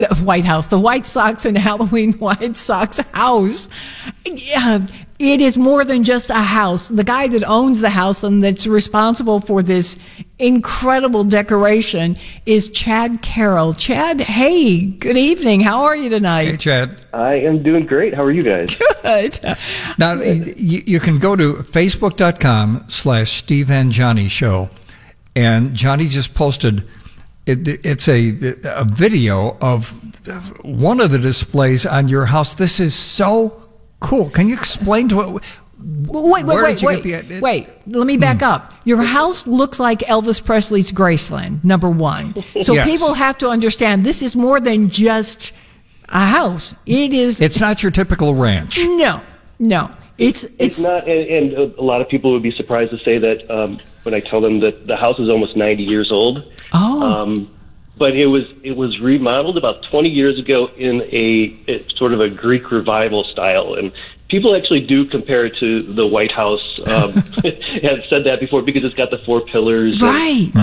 The White House, the White Sox and Halloween White Sox house. Yeah, it is more than just a house. The guy that owns the house and that's responsible for this incredible decoration is Chad Carroll. Chad, hey, good evening. How are you tonight? Hey, Chad. I am doing great. How are you guys? Good. Now, you can go to facebook.com/Steve and Johnny Show, and Johnny just posted. It's a video of one of the displays on your house. This is so cool. Can you explain to it? Wait. Let me back up. Your house looks like Elvis Presley's Graceland, number one. So Yes. People have to understand this is more than just a house. It is. It's not your typical ranch. No. It's not, and a lot of people would be surprised to say that when I tell them that the house is almost 90 years old. Oh. But it was remodeled about 20 years ago in a sort of a Greek revival style, and people actually do compare it to the White House. Have said that before because it's got the 4 pillars. Right.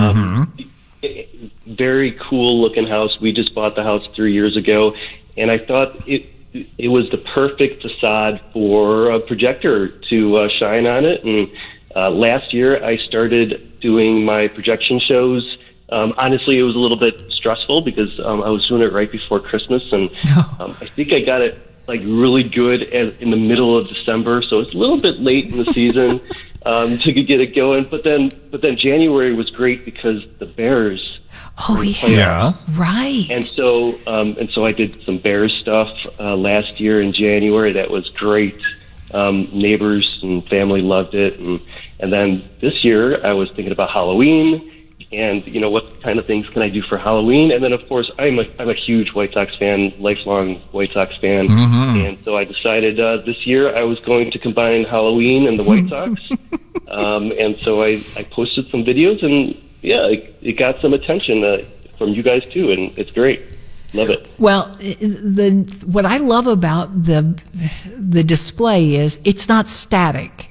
Very cool looking house. We just bought the house 3 years ago, and I thought it was the perfect facade for a projector to shine on it. And last year I started doing my projection shows. Honestly, it was a little bit stressful because I was doing it right before Christmas, and I think I got it like really good in the middle of December, so it's a little bit late in the season to get it going. But then January was great because the Bears. Oh yeah, right. And so I did some Bears stuff last year in January. That was great. Neighbors and family loved it, and then this year I was thinking about Halloween. And what kind of things can I do for Halloween? And then, of course, I'm a huge White Sox fan, lifelong White Sox fan. Mm-hmm. And so I decided this year I was going to combine Halloween and the White Sox. And so I posted some videos, and yeah, it got some attention from you guys too, and it's great. Love it. Well, what I love about the display is it's not static.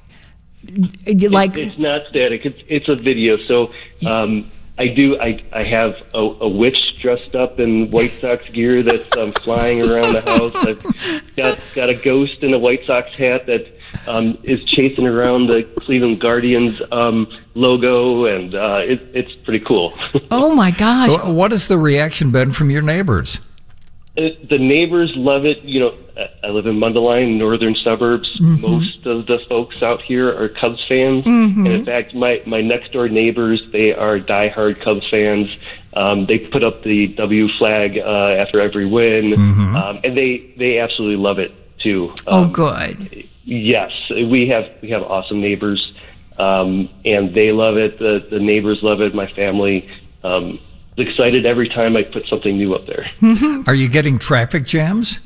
It's not static. It's a video. So I have a witch dressed up in White Sox gear that's flying around the house. I've got a ghost in a White Sox hat that is chasing around the Cleveland Guardians logo, and it's pretty cool. Oh my gosh! So what has the reaction been from your neighbors? The neighbors love it. I live in Mundelein, northern suburbs. Mm-hmm. Most of the folks out here are Cubs fans. Mm-hmm. And in fact, my next door neighbors, they are diehard Cubs fans. They put up the W flag after every win. Mm-hmm. And they absolutely love it too. Good. Yes, we have awesome neighbors. And they love it. The neighbors love it. My family, excited every time I put something new up there. Are you getting traffic jams?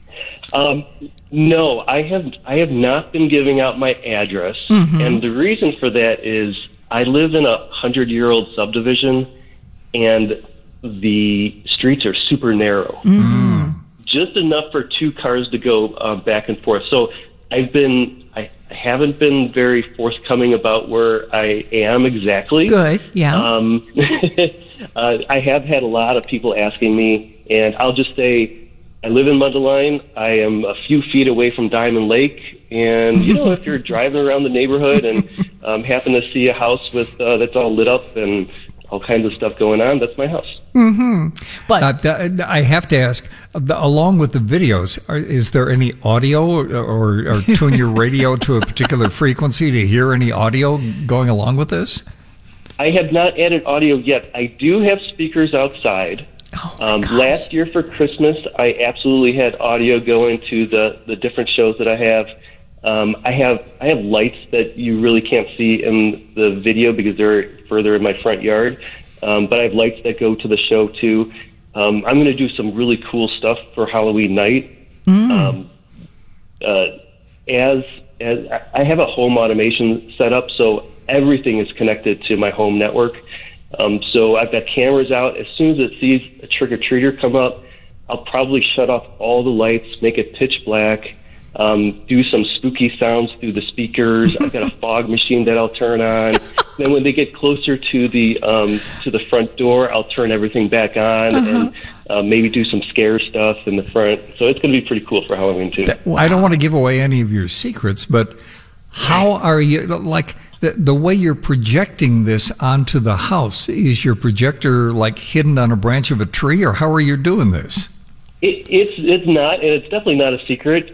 No, I have not been giving out my address, and the reason for that is I live in a 100-year-old subdivision, and the streets are super narrow, just enough for 2 cars to go back and forth. So I haven't been very forthcoming about where I am exactly. Good, yeah. I have had a lot of people asking me, and I'll just say I live in Mundelein. I am a few feet away from Diamond Lake, and if you're driving around the neighborhood and happen to see a house with that's all lit up and all kinds of stuff going on, that's my house. Mm-hmm. But I have to ask, along with the videos, is there any audio or tune your radio to a particular frequency to hear any audio going along with this? I have not added audio yet. I do have speakers outside. Last year for Christmas, I absolutely had audio going to the different shows that I have. I have lights that you really can't see in the video because they're further in my front yard. But I have lights that go to the show too. I'm going to do some really cool stuff for Halloween night. As I have a home automation set up, so everything is connected to my home network. So I've got cameras out. As soon as it sees a trick-or-treater come up, I'll probably shut off all the lights, make it pitch black, do some spooky sounds through the speakers. I've got a fog machine that I'll turn on. Then when they get closer to the front door, I'll turn everything back on. maybe do some scare stuff in the front. So it's going to be pretty cool for Halloween too. I don't want to give away any of your secrets, but how are you, like, the way you're projecting this onto the house? Is your projector like hidden on a branch of a tree, or how are you doing this? It's not, and it's definitely not a secret.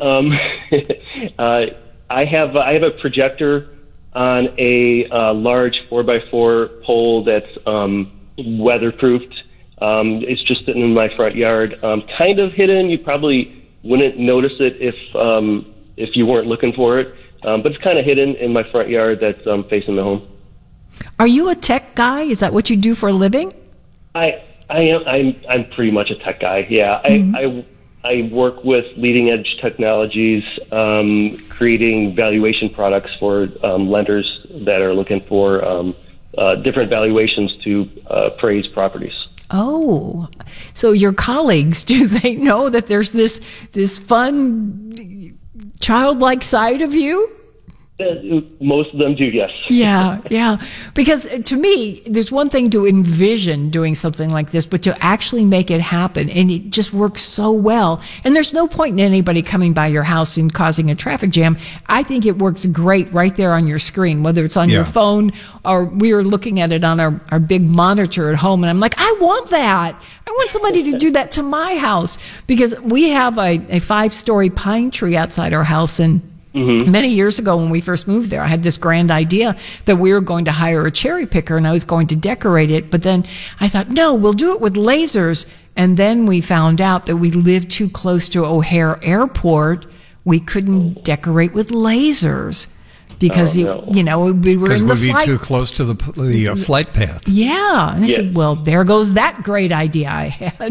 I have a projector on a large 4x4 pole that's weatherproofed. It's just sitting in my front yard, kind of hidden. You probably wouldn't notice it if you weren't looking for it. But it's kind of hidden in my front yard that's facing the home. Are you a tech guy? Is that what you do for a living? I am. I'm pretty much a tech guy. Yeah. I work with leading edge technologies, creating valuation products for lenders that are looking for different valuations to appraise properties. Oh, so your colleagues, do they know that there's this fun childlike side of you? Most of them do, yes. Yeah. Because to me, there's one thing to envision doing something like this, but to actually make it happen, and it just works so well. And there's no point in anybody coming by your house and causing a traffic jam. I think it works great right there on your screen, whether it's on your phone or we are looking at it on our big monitor at home. And I'm like, I want that. I want somebody to do that to my house, because we have a 5-story pine tree outside our house, and many years ago when we first moved there, I had this grand idea that we were going to hire a cherry picker and I was going to decorate it. But then I thought, no, we'll do it with lasers. And then we found out that we lived too close to O'Hare Airport. We couldn't decorate with lasers because, we were in the flight. We'd be too close to the flight path. Yeah. And I said, well, there goes that great idea I had.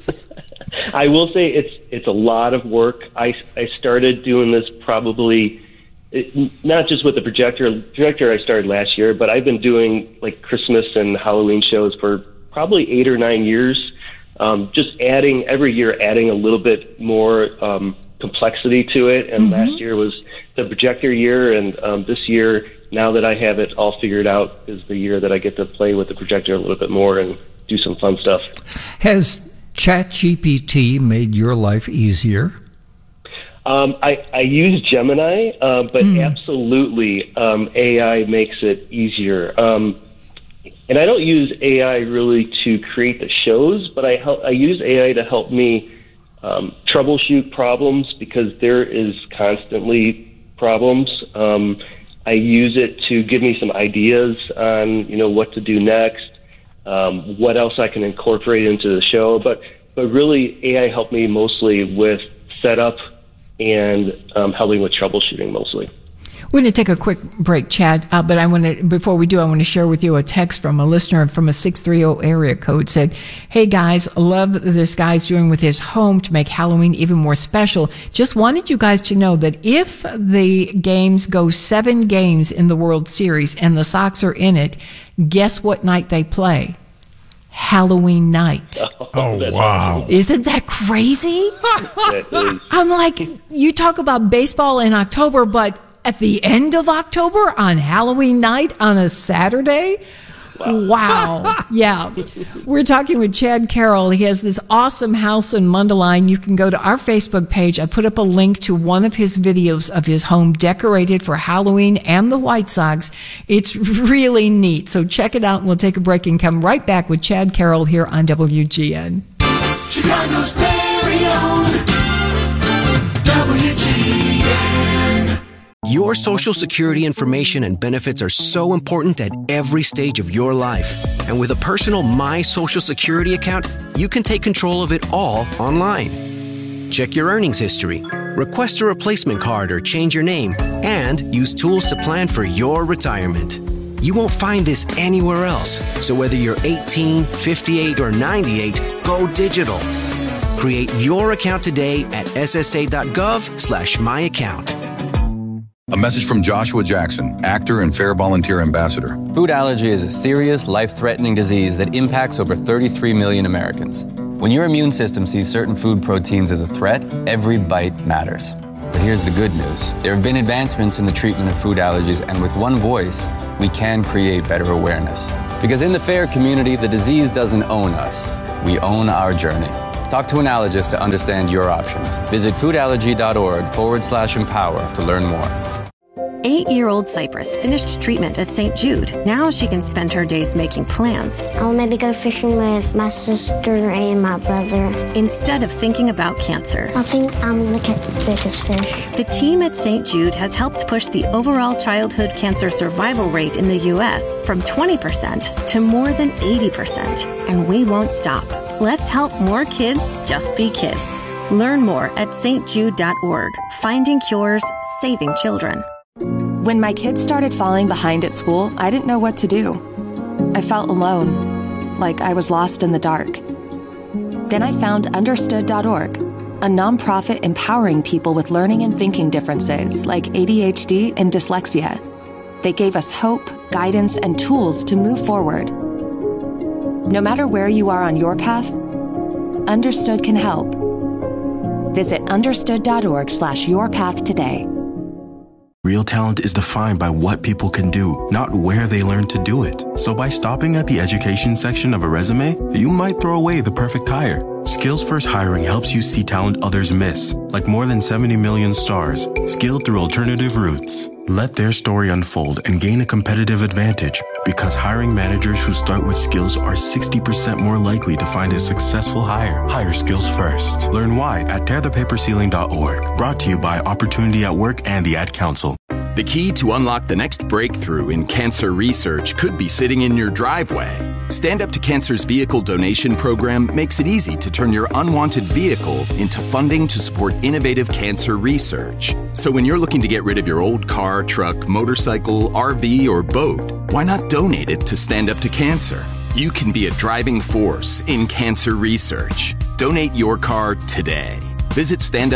I will say it's a lot of work. I started doing this probably not just with the projector. The projector I started last year, but I've been doing like Christmas and Halloween shows for probably 8 or 9 years. Just every year adding a little bit more complexity to it. And last year was the projector year, and this year, now that I have it all figured out, is the year that I get to play with the projector a little bit more and do some fun stuff. Has ChatGPT made your life easier? I use Gemini, but absolutely AI makes it easier. And I don't use AI really to create the shows, but I use AI to help me troubleshoot problems, because there is constantly problems. I use it to give me some ideas on what to do next. What else I can incorporate into the show, but really AI helped me mostly with setup and helping with troubleshooting mostly. We're going to take a quick break, Chad, but before we do, I want to share with you a text from a listener from a 630 area code. Said, hey guys, love this guy's doing with his home to make Halloween even more special. Just wanted you guys to know that if the games go 7 games in the World Series and the Sox are in it, guess what night they play? Halloween night. Oh, wow. Isn't that crazy? I'm like, you talk about baseball in October, but at the end of October on Halloween night on a Saturday? Wow. Yeah. We're talking with Chad Carroll. He has this awesome house in Mundelein. You can go to our Facebook page. I put up a link to one of his videos of his home decorated for Halloween and the White Sox. It's really neat. So check it out, and we'll take a break and come right back with Chad Carroll here on WGN. Chicago's very own WGN. Your Social Security information and benefits are so important at every stage of your life. And with a personal My Social Security account, you can take control of it all online. Check your earnings history, request a replacement card or change your name, and use tools to plan for your retirement. You won't find this anywhere else. So whether you're 18, 58, or 98, go digital. Create your account today at ssa.gov/myaccount. A message from Joshua Jackson, actor and Fair Volunteer Ambassador. Food allergy is a serious, life-threatening disease that impacts over 33 million Americans. When your immune system sees certain food proteins as a threat, every bite matters. But here's the good news. There have been advancements in the treatment of food allergies, and with one voice, we can create better awareness. Because in the FAIR community, the disease doesn't own us. We own our journey. Talk to an allergist to understand your options. Visit foodallergy.org/empower to learn more. 8-year-old Cypress finished treatment at St. Jude. Now she can spend her days making plans. I'll maybe go fishing with my sister and my brother. Instead of thinking about cancer. I think I'm going to catch the biggest fish. The team at St. Jude has helped push the overall childhood cancer survival rate in the U.S. from 20% to more than 80%. And we won't stop. Let's help more kids just be kids. Learn more at stjude.org. Finding cures, saving children. When my kids started falling behind at school, I didn't know what to do. I felt alone, like I was lost in the dark. Then I found Understood.org, a nonprofit empowering people with learning and thinking differences like ADHD and dyslexia. They gave us hope, guidance, and tools to move forward. No matter where you are on your path, Understood can help. Visit understood.org/yourpath today. Real talent is defined by what people can do, not where they learn to do it. So by stopping at the education section of a resume, you might throw away the perfect hire. Skills First Hiring helps you see talent others miss, like more than 70 million stars, skilled through alternative routes. Let their story unfold and gain a competitive advantage, because hiring managers who start with skills are 60% more likely to find a successful hire. Hire skills first. Learn why at tearthepaperceiling.org. Brought to you by Opportunity at Work and the Ad Council. The key to unlock the next breakthrough in cancer research could be sitting in your driveway. Stand Up to Cancer's vehicle donation program makes it easy to turn your unwanted vehicle into funding to support innovative cancer research. So when you're looking to get rid of your old car, truck, motorcycle, RV, or boat, why not donate it to Stand Up to Cancer? You can be a driving force in cancer research. Donate your car today. Visit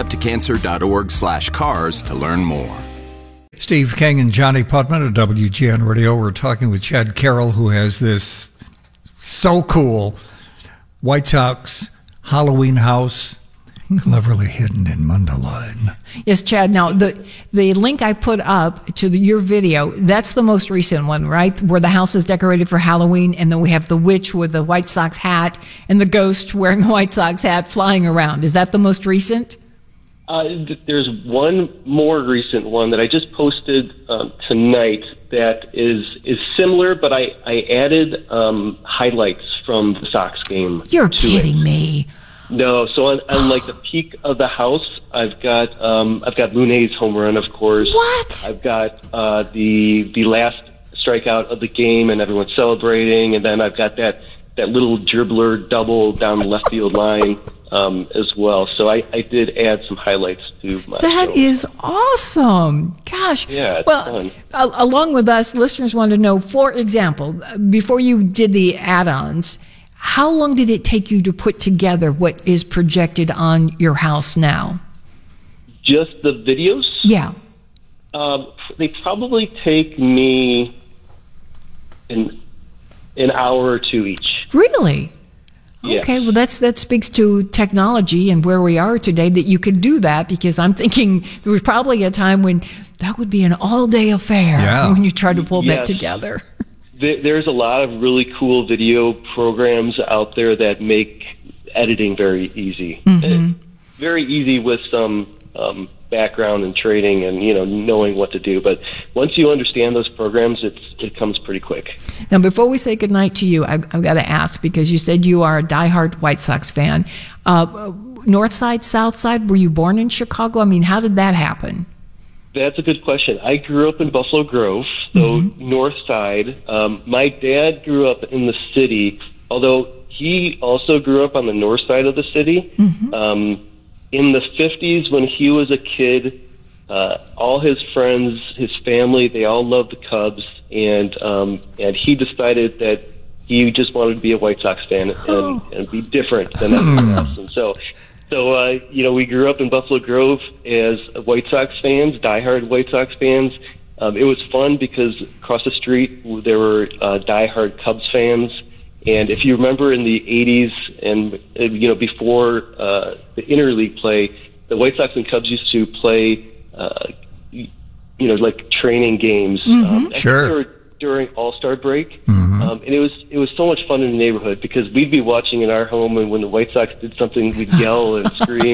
standuptocancer.org/cars to learn more. Steve King and Johnny Putman at WGN Radio. We're talking with Chad Carroll, who has this so cool White Sox Halloween house cleverly hidden in Mundelein. Yes, Chad. Now, the link I put up to your video, that's the most recent one, right? Where the house is decorated for Halloween, and then we have the witch with the White Sox hat and the ghost wearing the White Sox hat flying around. Is that the most recent? There's one more recent one that I just posted tonight that is similar, but I added highlights from the Sox game. You're kidding me. No, so on like the peak of the house, I've got Lunay's home run, of course. What? I've got the last strikeout of the game, and everyone's celebrating, and then I've got that little dribbler double down the left field line. As well. So I did add some highlights to my That show. is awesome. Gosh. Yeah, it's well, fun. Along with us, listeners want to know, for example, before you did the add-ons, how long did it take you to put together what is projected on your house now? Just the videos? Yeah. They probably take me an hour or two each. Really? Yes. Okay, well, that speaks to technology and where we are today, that you could do that, because I'm thinking there was probably a time when that would be an all-day affair when you try to pull that together. There's a lot of really cool video programs out there that make editing very easy. Mm-hmm. Very easy with some background and training and knowing what to do. But once you understand those programs, it comes pretty quick. Now, before we say goodnight to you, I've got to ask, because you said you are a diehard White Sox fan. North Side, South Side, were you born in Chicago? I mean, how did that happen? That's a good question. I grew up in Buffalo Grove, so North Side. My dad grew up in the city, although he also grew up on the north side of the city. In the 50s, when he was a kid, all his friends, his family, they all loved the Cubs, and he decided that he just wanted to be a White Sox fan and be different than everyone else. And so we grew up in Buffalo Grove as White Sox fans, diehard White Sox fans. It was fun because across the street there were diehard Cubs fans. And if you remember in the 80s and, before the interleague play, the White Sox and Cubs used to play, like training games. Sure. During All-Star break. And it was so much fun in the neighborhood because we'd be watching in our home, and when the White Sox did something, we'd yell and scream.